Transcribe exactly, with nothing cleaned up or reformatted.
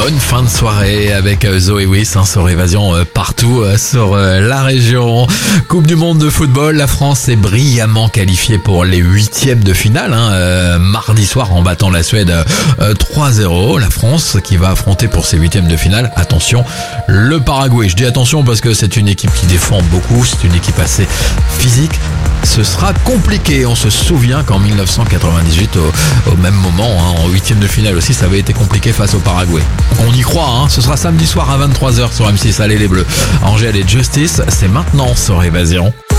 Bonne fin de soirée avec Zoé Wiss hein, sur Évasion euh, partout euh, sur euh, la région. Coupe du monde de football, la France est brillamment qualifiée pour les huitièmes de finale. Hein, euh, mardi soir en battant la Suède euh, trois zéro. La France qui va affronter pour ses huitièmes de finale, attention, le Paraguay. Je dis attention parce que c'est une équipe qui défend beaucoup, c'est une équipe assez physique. Ce sera compliqué. On se souvient qu'en dix-neuf cent quatre-vingt-dix-huit, au, au même moment, hein, en huitième de finale aussi, ça avait été compliqué face au Paraguay. On y croit, hein. Ce sera samedi soir à vingt-trois heures sur M six. Allez les Bleus. Angèle et Justice, c'est maintenant sur Évasion.